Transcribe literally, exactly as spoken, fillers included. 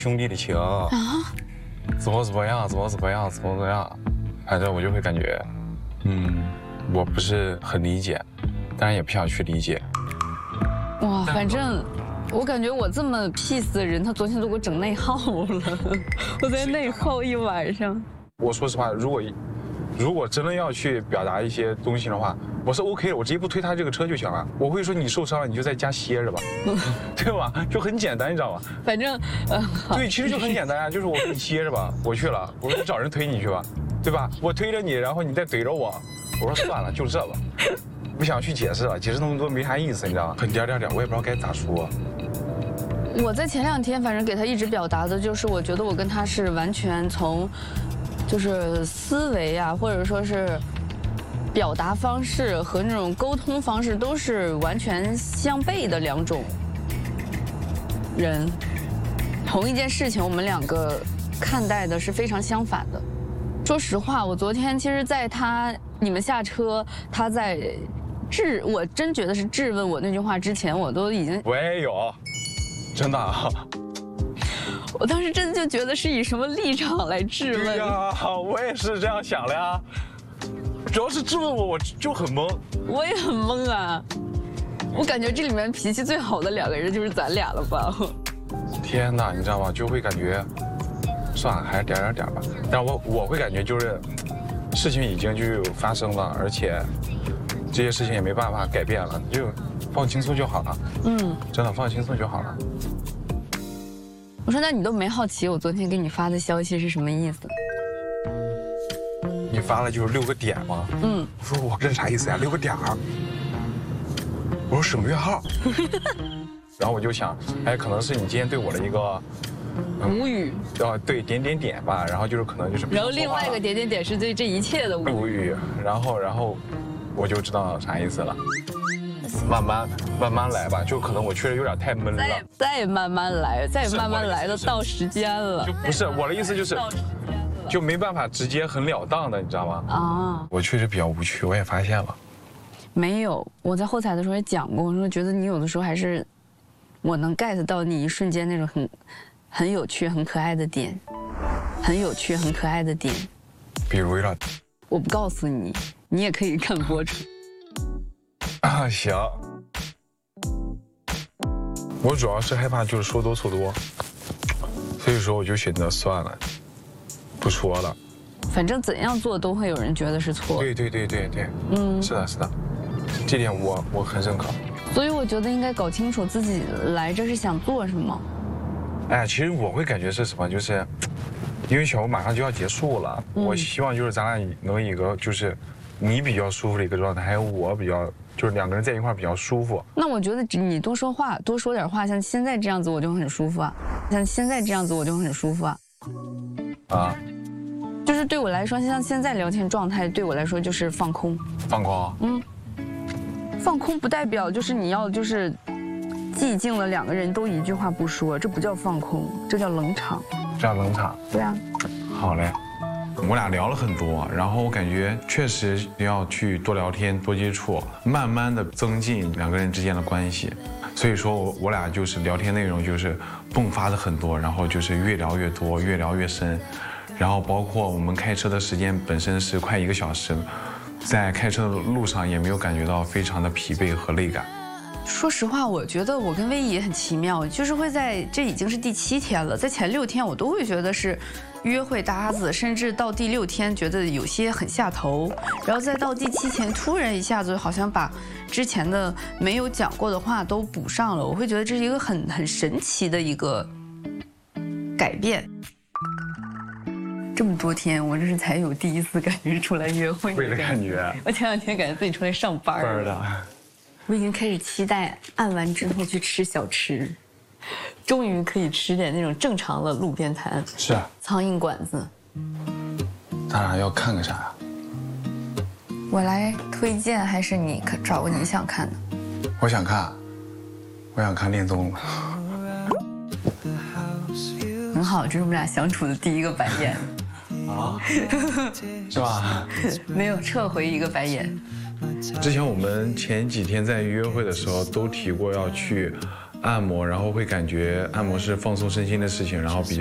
兄弟的情啊，怎么怎么样，怎么怎么样，怎么怎么样，反正我就会感觉，嗯，我不是很理解，当然也不想去理解。 哇，反正我感觉我这么 peace 的人，他昨天都给我整内耗了，我在内耗一晚上。 我说实话，如果如果真的要去表达一些东西的话，我是 OK 的，我直接不推他这个车就行了。我会说你受伤了，你就在家歇着吧，对吧？就很简单，你知道吗？ 反正，呃， 对，其实就很简单啊，就是我说你歇着吧，我去了，我说你找人推你去吧，对吧？我推着你，然后你再怼着我，我说算了，就这吧，不想去解释了，解释那么多没啥意思，你知道吗？很点点点，我也不知道该咋说。 我在前两天反正给他一直表达的就是，我觉得我跟他是完全从，就是思维啊，或者说是表达方式和那种沟通方式都是完全相悖的两种人。同一件事情，我们两个看待的是非常相反的。说实话，我昨天其实在他你们下车，他在质，我真觉得是质问我那句话之前，我都已经我也有。真的啊！ 我当时真的就觉得是以什么立场来质问？ 对呀，我也是这样想的呀。主要是质问我，我就很懵。 我也很懵啊！我感觉这里面脾气最好的两个人就是咱俩了吧？ 天哪，你知道吗？就会感觉，算了，还是点点点吧。但我我会感觉就是，事情已经就发生了，而且这些事情也没办法改变了，就放轻松就好了。嗯，真的放轻松就好了。 我说，那你都没好奇我昨天给你发的消息是什么意思？ 你发了就是六个点吗？嗯。我说我这啥意思呀？六个点儿。我说省略号。然后我就想，哎，可能是你今天对我的一个无语。 啊，对，点点点吧。然后就是可能就是。 然后另外一个点点点是对这一切的无语。然后然后我就知道啥意思了。慢慢慢慢来吧，就可能我确实有点太闷了。 再再慢慢来，再慢慢来都到时间了。 就不是我的意思，就是就没办法直接很了当的，你知道吗？啊，我确实比较无趣，我也发现了。 没有，我在后台的时候也讲过，我说觉得你有的时候还是我能 get 到你一瞬间那种很很有趣、很可爱的点，很有趣、很可爱的点。 比如有点， 我不告诉你，你也可以看播出。 啊，行。我主要是害怕就是说多错多，所以说我就选择算了，不说了。 反正怎样做都会有人觉得是错。 对对对对对，嗯，是的，是的，这点我我很认可。 所以我觉得应该搞清楚自己来这是想做什么。 哎，其实我会感觉是什么，就是因为小吴马上就要结束了，嗯、我希望就是咱俩能一个就是你比较舒服的一个状态，还有我比较。就是两个人在一块比较舒服。 那我觉得你多说话，多说点话，像现在这样子我就很舒服啊，像现在这样子我就很舒服啊。啊，就是对我来说，像现在聊天状态对我来说就是放空。 放空。嗯。 放空不代表就是你要就是寂静了，两个人都一句话不说，这不叫放空，这叫冷场。 这叫冷场。 对啊。 好嘞。我俩聊了很多，然后我感觉确实要去多聊天、多接触，慢慢的增进两个人之间的关系。所以说，我我俩就是聊天内容就是迸发的很多，然后就是越聊越多，越聊越深。然后包括我们开车的时间本身是快一个小时，在开车的路上也没有感觉到非常的疲惫和累感。 说实话，我觉得我跟威仪也很奇妙，就是会在这已经是第七天了，在前六天我都会觉得是约会搭子，甚至到第六天觉得有些很下头，然后再到第七天突然一下子好像把之前的没有讲过的话都补上了，我会觉得这是一个很很神奇的一个改变。这么多天，我这是才有第一次感觉出来约会的感觉。 我前两天感觉自己出来上班了。我已经开始期待按完之后去吃小吃，终于可以吃点那种正常的路边摊。 是啊， 苍蝇馆子。 咱俩要看个啥呀？ 我来推荐还是你找个你想看的？ 我想看，我想看恋综。 很好，这是我们俩相处的第一个白眼。 啊？是吧？ 没有，撤回一个白眼。 之前我们前几天在约会的时候都提过要去， 按摩，然后会感觉按摩是放松身心的事情，然后比较。